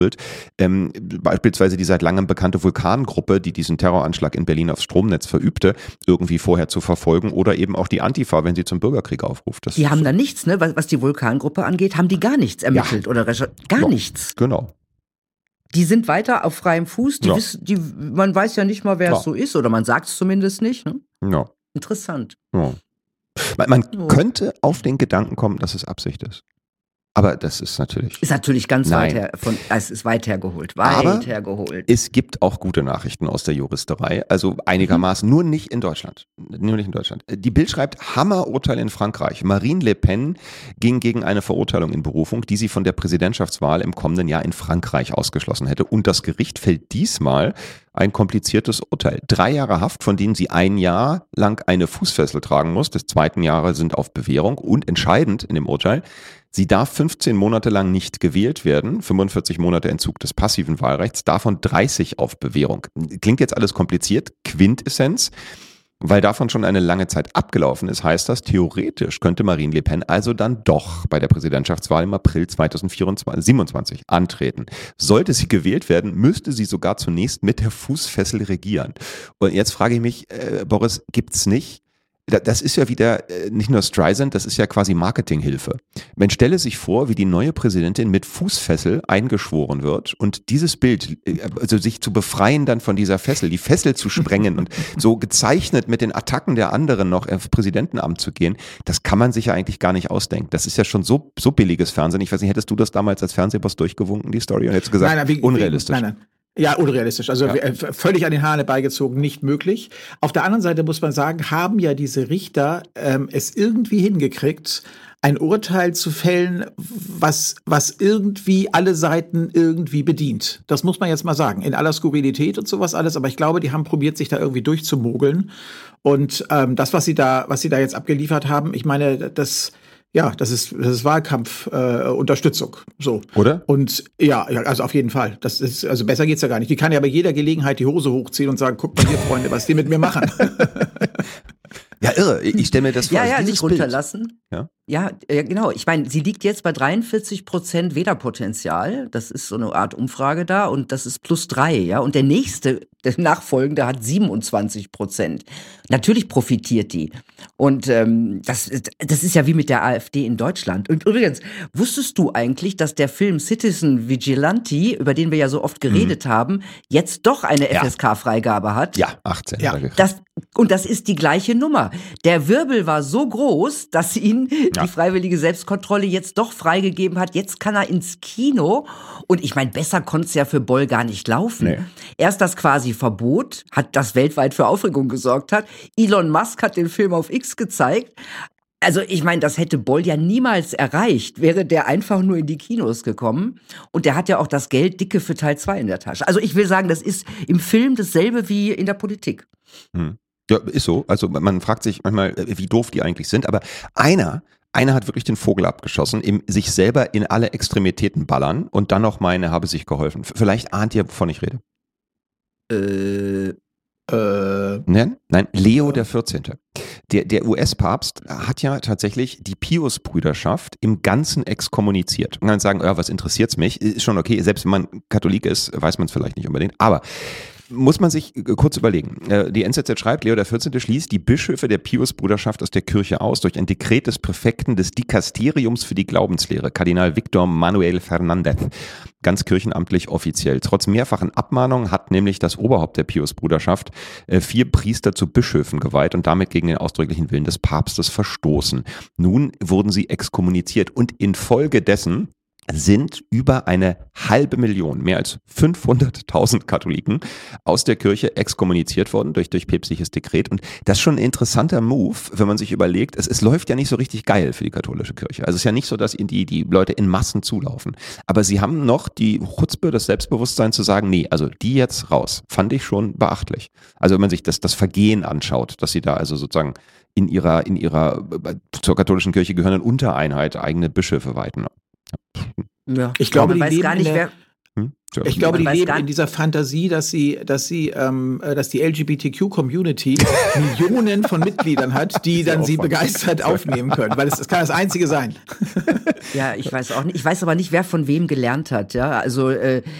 Beispielsweise die seit langem bekannte Vulkangruppe, die diesen Terroranschlag in Berlin aufs Stromnetz verübte, irgendwie vorher zu verfolgen oder eben auch die Antifa, wenn sie zum Bürgerkrieg aufruft. Die haben da nichts, ne? Was die Vulkangruppe angeht, haben die gar nichts ermittelt oder gar nichts. Genau. Die sind weiter auf freiem Fuß, man weiß ja nicht mal, wer es so ist, oder man sagt es zumindest nicht. Ne? Ja. Interessant. Ja. Man könnte auf den Gedanken kommen, dass es Absicht ist. Aber das ist natürlich... Ist natürlich ganz weit her, es ist weit hergeholt. Es gibt auch gute Nachrichten aus der Juristerei, also einigermaßen, nur nicht in Deutschland. Die Bild schreibt, Hammerurteil in Frankreich. Marine Le Pen ging gegen eine Verurteilung in Berufung, die sie von der Präsidentschaftswahl im kommenden Jahr in Frankreich ausgeschlossen hätte. Und das Gericht fällt diesmal ein kompliziertes Urteil. 3 Jahre Haft, von denen sie 1 Jahr lang eine Fußfessel tragen muss. Des 2. Jahre sind auf Bewährung. Und entscheidend in dem Urteil, sie darf 15 Monate lang nicht gewählt werden, 45 Monate Entzug des passiven Wahlrechts, davon 30 auf Bewährung. Klingt jetzt alles kompliziert, Quintessenz. Weil davon schon eine lange Zeit abgelaufen ist, heißt das, theoretisch könnte Marine Le Pen also dann doch bei der Präsidentschaftswahl im April 2027 antreten. Sollte sie gewählt werden, müsste sie sogar zunächst mit der Fußfessel regieren. Und jetzt frage ich mich, Boris, gibt's nicht? Das ist ja wieder nicht nur Streisand, das ist ja quasi Marketinghilfe. Man stelle sich vor, wie die neue Präsidentin mit Fußfessel eingeschworen wird und dieses Bild, also sich zu befreien dann von dieser Fessel, die Fessel zu sprengen und so gezeichnet mit den Attacken der anderen noch auf Präsidentenamt zu gehen, das kann man sich ja eigentlich gar nicht ausdenken. Das ist ja schon so billiges Fernsehen. Ich weiß nicht, hättest du das damals als Fernsehboss durchgewunken, die Story, und hättest gesagt, unrealistisch? Nein. Ja, unrealistisch. Also völlig an den Haaren herbeigezogen, nicht möglich. Auf der anderen Seite muss man sagen, haben ja diese Richter es irgendwie hingekriegt, ein Urteil zu fällen, was irgendwie alle Seiten irgendwie bedient. Das muss man jetzt mal sagen. In aller Skurrilität und sowas alles. Aber ich glaube, die haben probiert, sich da irgendwie durchzumogeln. Und das, was sie da jetzt abgeliefert haben, ich meine, das ist Wahlkampfunterstützung. So. Oder? Und ja, also auf jeden Fall. Das ist, also besser geht's ja gar nicht. Die kann ja bei jeder Gelegenheit die Hose hochziehen und sagen, guck mal hier, Freunde, was die mit mir machen. Ja, irre. Ich stelle mir das vor. Ja, nicht runterlassen. Ja? Ja, genau. Ich meine, sie liegt jetzt bei 43% Wählerpotenzial. Das ist so eine Art Umfrage da und das ist +3, ja. Und der Nachfolgende hat 27%. Natürlich profitiert die. Und das ist ja wie mit der AfD in Deutschland. Und übrigens, wusstest du eigentlich, dass der Film Citizen Vigilante, über den wir ja so oft geredet haben, jetzt doch eine FSK-Freigabe hat? Ja, 18. Ja. Das ist die gleiche Nummer. Der Wirbel war so groß, dass ihn die freiwillige Selbstkontrolle jetzt doch freigegeben hat. Jetzt kann er ins Kino. Und ich meine, besser konnte es ja für Boll gar nicht laufen. Nee. Erst das quasi Verbot, das weltweit für Aufregung gesorgt hat. Elon Musk hat den Film auf X gezeigt. Also ich meine, das hätte Boll ja niemals erreicht, wäre der einfach nur in die Kinos gekommen. Und der hat ja auch das Geld dicke für Teil 2 in der Tasche. Also ich will sagen, das ist im Film dasselbe wie in der Politik. Ja, ist so. Also man fragt sich manchmal, wie doof die eigentlich sind. Aber einer hat wirklich den Vogel abgeschossen, sich selber in alle Extremitäten ballern und dann noch meine, habe sich geholfen. Vielleicht ahnt ihr, wovon ich rede. Nein, Leo der 14. Der US-Papst hat ja tatsächlich die Pius-Brüderschaft im Ganzen exkommuniziert. Und dann sagen, was interessiert's mich? Ist schon okay, selbst wenn man Katholik ist, weiß man es vielleicht nicht unbedingt. Aber muss man sich kurz überlegen. Die NZZ schreibt, Leo der 14. schließt die Bischöfe der Pius-Bruderschaft aus der Kirche aus durch ein Dekret des Präfekten des Dikasteriums für die Glaubenslehre, Kardinal Victor Manuel Fernández. Ganz kirchenamtlich offiziell. Trotz mehrfachen Abmahnungen hat nämlich das Oberhaupt der Pius-Bruderschaft 4 Priester zu Bischöfen geweiht und damit gegen den ausdrücklichen Willen des Papstes verstoßen. Nun wurden sie exkommuniziert und infolgedessen sind über 500.000, mehr als 500.000 Katholiken aus der Kirche exkommuniziert worden durch päpstliches Dekret. Und das ist schon ein interessanter Move, wenn man sich überlegt, es läuft ja nicht so richtig geil für die katholische Kirche. Also es ist ja nicht so, dass ihnen die Leute in Massen zulaufen. Aber sie haben noch die Chutzpe, das Selbstbewusstsein zu sagen, nee, also die jetzt raus. Fand ich schon beachtlich. Also wenn man sich das Vergehen anschaut, dass sie da also sozusagen in ihrer zur katholischen Kirche gehörenden Untereinheit eigene Bischöfe weiten. Ja. Ich glaube, man weiß gar nicht, Ich glaube, die Man weiß leben gar in dieser Fantasie, dass die LGBTQ-Community Millionen von Mitgliedern hat, die dann sie begeistert aufnehmen können, weil das kann das Einzige sein. Ja, ich weiß auch nicht. Ich weiß aber nicht, wer von wem gelernt hat. Ja, also